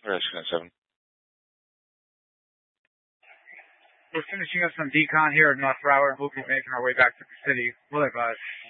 Rescue 7. We're finishing up some decon here at North Broward. We'll be making our way back to the city. We'll advise.